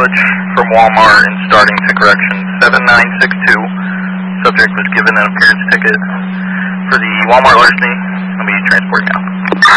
mileage from Walmart and starting to correction 7962. Subject was given an appearance ticket for the Walmart larceny. I'll be transporting out.